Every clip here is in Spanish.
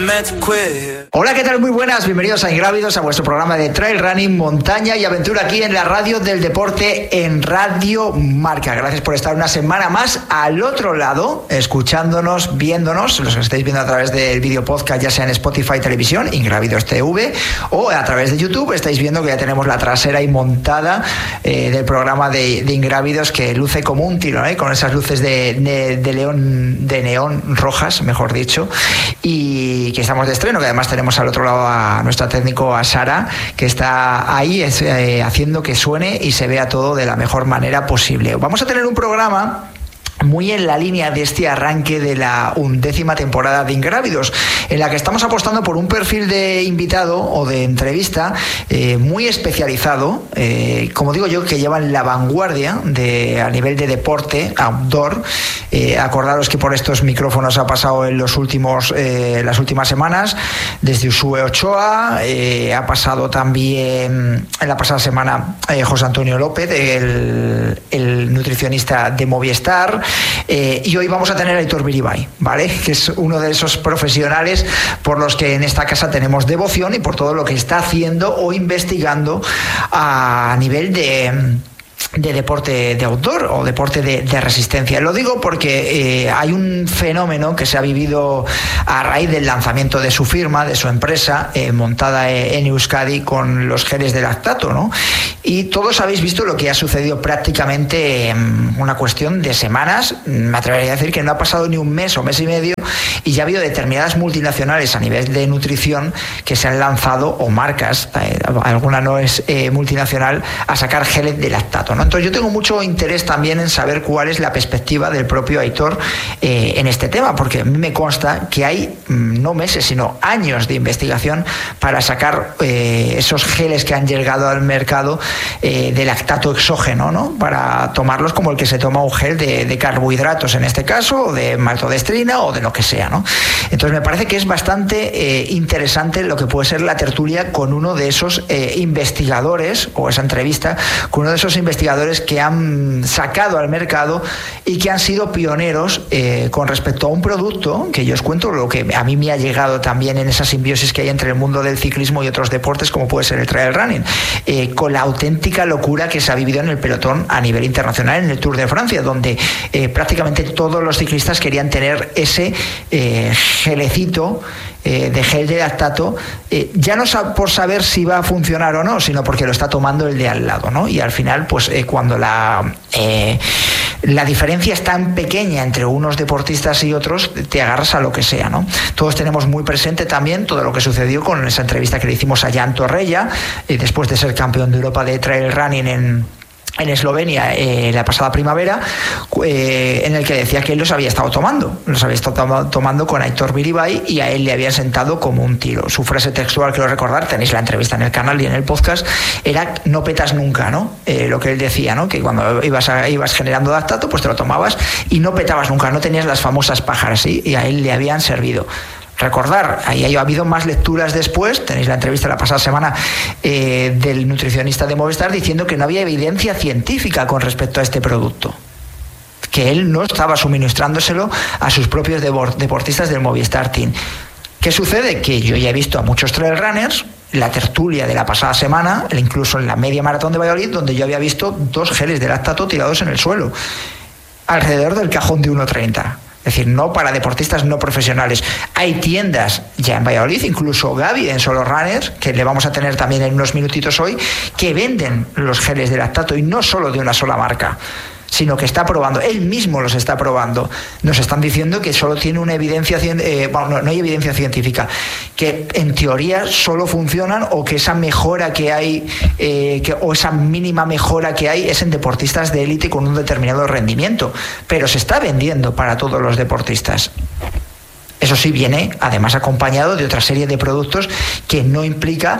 Hola, ¿qué tal? Muy buenas, bienvenidos a Ingrávidos, a vuestro programa de trail running, montaña y aventura aquí en la radio del deporte en Radio Marca. Gracias por estar una semana más al otro lado, escuchándonos, viéndonos, los que estáis viendo a través del vídeo podcast, ya sea en Spotify Televisión, Ingrávidos TV, o a través de YouTube. Estáis viendo que ya tenemos la trasera ahí montada del programa de Ingrávidos, que luce como un tiro, con esas luces de neón rojas, mejor dicho, y que estamos de estreno, que además tenemos al otro lado a nuestro técnico, a Sara, que está ahí haciendo que suene y se vea todo de la mejor manera posible. Vamos a tener un programa muy en la línea de este arranque de la 11ª temporada de Ingrávidos, en la que estamos apostando por un perfil de invitado o de entrevista muy especializado, como digo yo, que llevan la vanguardia a nivel de deporte outdoor. Acordaros que por estos micrófonos ha pasado en las últimas semanas, desde Usue Ochoa, ha pasado también en la pasada semana José Antonio López, el nutricionista de Movistar. Y hoy vamos a tener a Aitor Biribay, ¿vale? Que es uno de esos profesionales por los que en esta casa tenemos devoción y por todo lo que está haciendo o investigando a nivel de deporte de outdoor o deporte de resistencia. Lo digo porque hay un fenómeno que se ha vivido a raíz del lanzamiento de su firma, de su empresa, montada en Euskadi con los geles de lactato, ¿no? Y todos habéis visto lo que ha sucedido prácticamente en una cuestión de semanas. Me atrevería a decir que no ha pasado ni un mes o mes y medio y ya ha habido determinadas multinacionales a nivel de nutrición que se han lanzado, o marcas, alguna no es multinacional, a sacar geles de lactato, ¿no? Entonces yo tengo mucho interés también en saber cuál es la perspectiva del propio Aitor en este tema, porque a mí me consta que hay no meses sino años de investigación para sacar esos geles que han llegado al mercado de lactato exógeno, ¿no? Para tomarlos como el que se toma un gel de carbohidratos en este caso, o de maltodextrina o de lo que sea, ¿no? Entonces me parece que es bastante interesante lo que puede ser la tertulia con uno de esos investigadores, o esa entrevista con uno de esos investigadores que han sacado al mercado y que han sido pioneros con respecto a un producto que yo os cuento lo que a mí me ha llegado también en esa simbiosis que hay entre el mundo del ciclismo y otros deportes como puede ser el trail running, con la auténtica locura que se ha vivido en el pelotón a nivel internacional en el Tour de Francia, donde prácticamente todos los ciclistas querían tener ese gelecito de gel de lactato, ya no por saber si va a funcionar o no, sino porque lo está tomando el de al lado, ¿no? Y al final, pues cuando la diferencia es tan pequeña entre unos deportistas y otros, te agarras a lo que sea, ¿no? Todos tenemos muy presente también todo lo que sucedió con esa entrevista que le hicimos a Jan Torrella, después de ser campeón de Europa de trail running en Eslovenia la pasada primavera, en el que decía que él los había estado tomando con Aitor Biribay y a él le habían sentado como un tiro. Su frase textual, quiero recordar, tenéis la entrevista en el canal y en el podcast, era no petas nunca, ¿no? Lo que él decía, ¿no? Que cuando ibas generando lactato, pues te lo tomabas y no petabas nunca, no tenías las famosas pájaras, ¿sí? Y a él le habían servido. Recordar, ahí ha habido más lecturas después, tenéis la entrevista la pasada semana del nutricionista de Movistar diciendo que no había evidencia científica con respecto a este producto, que él no estaba suministrándoselo a sus propios deportistas del Movistar Team. ¿Qué sucede? Que yo ya he visto a muchos trail runners, la tertulia de la pasada semana, incluso en la media maratón de Valladolid, donde yo había visto 2 geles de lactato tirados en el suelo, alrededor del cajón de 1,30. Es decir, no para deportistas no profesionales. Hay tiendas ya en Valladolid, incluso Gaby en Solo Runners, que le vamos a tener también en unos minutitos hoy, que venden los geles de lactato, y no solo de una sola marca, sino que está probando, él mismo los está probando. Nos están diciendo que solo tiene una evidencia, no hay evidencia científica, que en teoría solo funcionan, o que esa mejora que hay, o esa mínima mejora que hay, es en deportistas de élite con un determinado rendimiento, pero se está vendiendo para todos los deportistas. Eso sí, viene además acompañado de otra serie de productos que no implica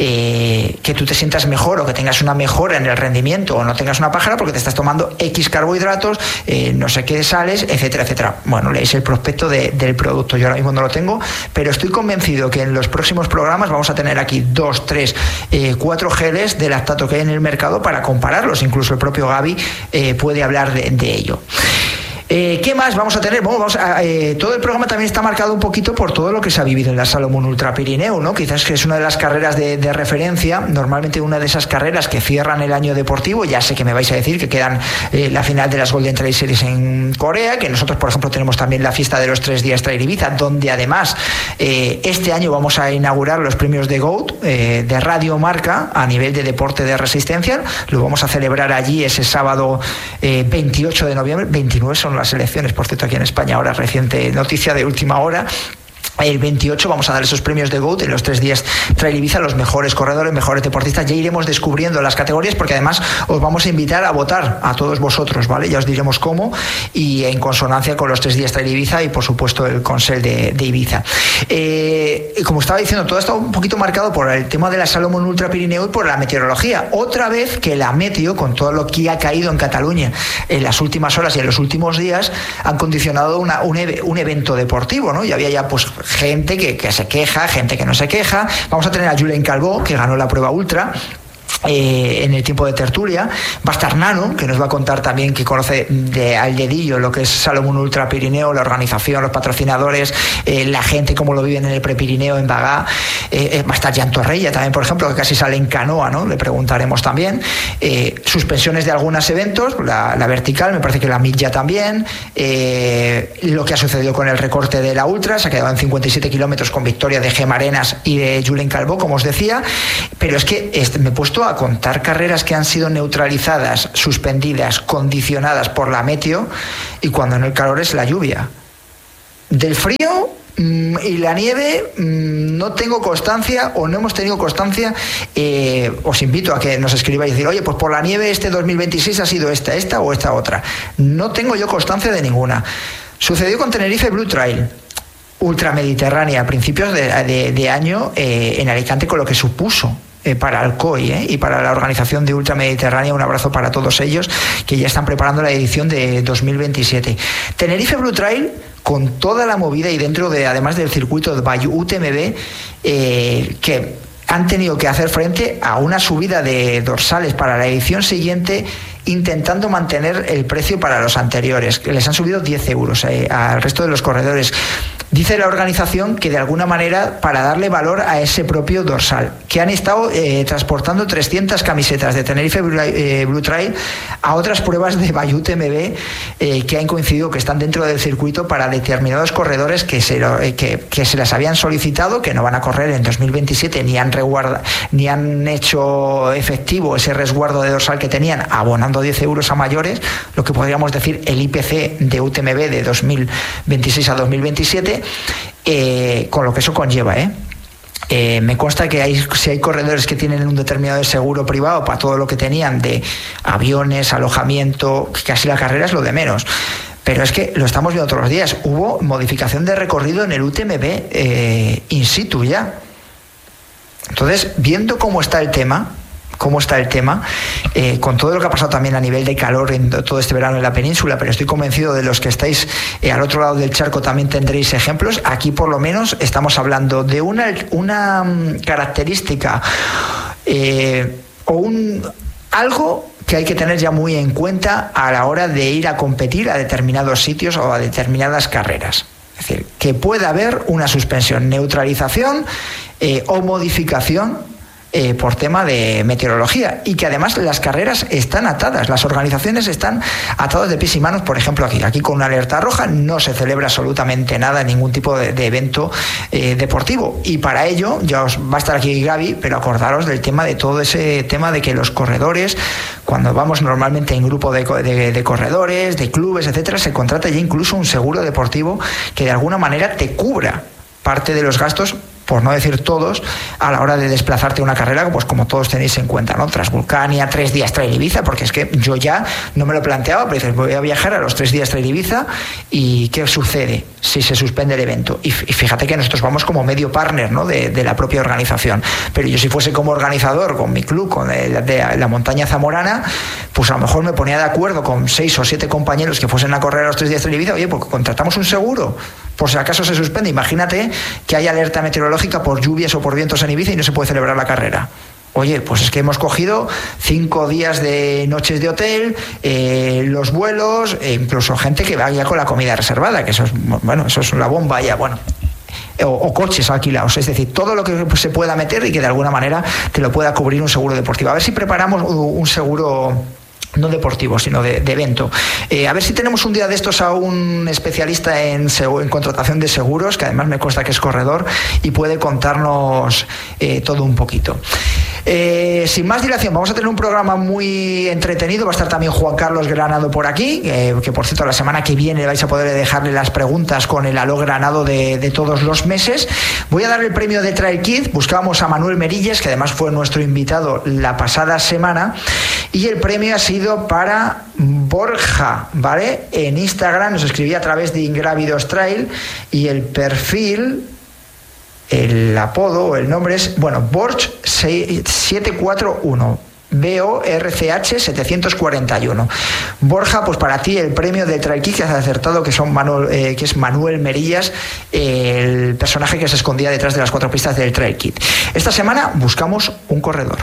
que tú te sientas mejor o que tengas una mejora en el rendimiento o no tengas una pájara porque te estás tomando X carbohidratos, no sé qué sales, etcétera, etcétera. Bueno, leéis el prospecto del producto. Yo ahora mismo no lo tengo, pero estoy convencido que en los próximos programas vamos a tener aquí 2, 3, 4 geles de lactato que hay en el mercado para compararlos. Incluso el propio Gaby puede hablar de ello. ¿Qué más vamos a tener? Bueno, todo el programa también está marcado un poquito por todo lo que se ha vivido en la Salomón Ultra Pirineo, ¿no? Quizás que es una de las carreras de referencia, normalmente una de esas carreras que cierran el año deportivo. Ya sé que me vais a decir que quedan la final de las Golden Trail Series en Corea, que nosotros, por ejemplo, tenemos también la fiesta de los 3 días Trail Ibiza, donde además este año vamos a inaugurar los premios de GOAT de Radio Marca a nivel de deporte de resistencia. Lo vamos a celebrar allí ese sábado 28 de noviembre. 29 son las elecciones, por cierto, aquí en España, ahora reciente noticia de última hora. El 28 vamos a dar esos premios de GOAT en los 3 días Trail Ibiza, los mejores corredores, mejores deportistas. Ya iremos descubriendo las categorías, porque además os vamos a invitar a votar a todos vosotros, ¿vale? Ya os diremos cómo, y en consonancia con los 3 días Trail Ibiza y por supuesto el Consell de Ibiza. Como estaba diciendo, todo está un poquito marcado por el tema de la Salomón Ultra Pirineo y por la meteorología. Otra vez que la meteo, con todo lo que ha caído en Cataluña en las últimas horas y en los últimos días, han condicionado un evento deportivo, ¿no? Y había ya pues gente que se queja, gente que no se queja. Vamos a tener a Julien Calvó, que ganó la prueba ultra en el tiempo de tertulia. Va a estar Nano, que nos va a contar también, que conoce al dedillo lo que es Salomón Ultra Pirineo, la organización, los patrocinadores, la gente, cómo lo viven en el Prepirineo, en Bagá. Va a estar Jan Torrella también, por ejemplo, que casi sale en canoa, ¿no? Le preguntaremos también. Suspensiones de algunos eventos, la vertical, me parece que la milla también. Lo que ha sucedido con el recorte de la Ultra, se ha quedado en 57 kilómetros con victoria de Gem Arenas y de Julien Calvó, como os decía. Pero es que me he puesto a contar carreras que han sido neutralizadas, suspendidas, condicionadas por la meteo, y cuando en el calor es la lluvia. Del frío y la nieve no tengo constancia, o no hemos tenido constancia. Os invito a que nos escribáis y decir, oye, pues por la nieve este 2026 ha sido esta o esta otra. No tengo yo constancia de ninguna. Sucedió con Tenerife Blue Trail ultramediterránea a principios de año en Alicante, con lo que supuso para Alcoy y para la organización de Ultramediterránea. Un abrazo para todos ellos, que ya están preparando la edición de 2027. Tenerife Blue Trail, con toda la movida y dentro de, además del circuito de Bayou UTMB, que han tenido que hacer frente a una subida de dorsales para la edición siguiente, intentando mantener el precio para los anteriores, que les han subido 10 euros al resto de los corredores. Dice la organización que de alguna manera para darle valor a ese propio dorsal, que han estado transportando 300 camisetas de Tenerife Blue Trail a otras pruebas de Bayou UTMB que han coincidido, que están dentro del circuito, para determinados corredores que se las habían solicitado, que no van a correr en 2027, ni han hecho efectivo ese resguardo de dorsal que tenían, abonando 10 euros a mayores, lo que podríamos decir el IPC de UTMB de 2026 a 2027, con lo que eso conlleva, me consta que si hay corredores que tienen un determinado seguro privado para todo lo que tenían de aviones, alojamiento, casi la carrera es lo de menos. Pero es que lo estamos viendo todos los días. Hubo modificación de recorrido en el UTMB in situ ya. Entonces, viendo cómo está el tema, con todo lo que ha pasado también a nivel de calor en todo este verano en la península, pero estoy convencido de los que estáis al otro lado del charco también tendréis ejemplos. Aquí por lo menos estamos hablando de una característica algo que hay que tener ya muy en cuenta a la hora de ir a competir a determinados sitios o a determinadas carreras. Es decir, que pueda haber una suspensión, neutralización o modificación por tema de meteorología, y que además las carreras están atadas, las organizaciones están atadas de pies y manos. Por ejemplo, aquí con una alerta roja no se celebra absolutamente nada, ningún tipo de evento deportivo, y para ello ya va a estar aquí Gaby, pero acordaros del tema de todo ese tema de que los corredores, cuando vamos normalmente en grupo de corredores, de clubes, etcétera, se contrata ya incluso un seguro deportivo que de alguna manera te cubra parte de los gastos, por no decir todos, a la hora de desplazarte a una carrera, pues como todos tenéis en cuenta, ¿no? Transvulcania, 3 días Trail Ibiza, porque es que yo ya no me lo planteaba, pero dices, voy a viajar a los 3 días Trail Ibiza, ¿y qué sucede si se suspende el evento? Y fíjate que nosotros vamos como medio partner, ¿no? de la propia organización, pero yo si fuese como organizador, con mi club, con la montaña zamorana, pues a lo mejor me ponía de acuerdo con 6 o 7 compañeros que fuesen a correr a los 3 días Trail Ibiza, oye, pues contratamos un seguro, por si acaso se suspende. Imagínate que hay alerta meteorológica por lluvias o por vientos en Ibiza y no se puede celebrar la carrera. Oye, pues es que hemos cogido 5 días de noches de hotel, los vuelos, incluso gente que va ya con la comida reservada, que eso es la bomba ya, bueno. O coches alquilados, es decir, todo lo que se pueda meter y que de alguna manera te lo pueda cubrir un seguro deportivo. A ver si preparamos un seguro no deportivo, sino de evento. A ver si tenemos un día de estos a un especialista en contratación de seguros, que además me consta que es corredor y puede contarnos todo un poquito. Sin más dilación, vamos a tener un programa muy entretenido. Va a estar también Juan Carlos Granado por aquí, que por cierto la semana que viene vais a poder dejarle las preguntas con el Aló Granado de todos los meses. Voy a darle el premio de Trail Kid. Buscábamos a Manuel Merillas, que además fue nuestro invitado la pasada semana, y el premio ha sido para Borja, ¿vale? En Instagram nos escribía a través de Ingrávidos Trail y el perfil, el apodo o el nombre es, Borch741. BORCH 741. Borja, pues para ti el premio de Trail Kid, que has acertado que es Manuel Merillas, el personaje que se escondía detrás de las 4 pistas del Trail Kid. Esta semana buscamos un corredor.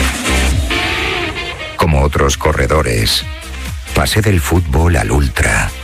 Como otros corredores, pasé del fútbol al ultra,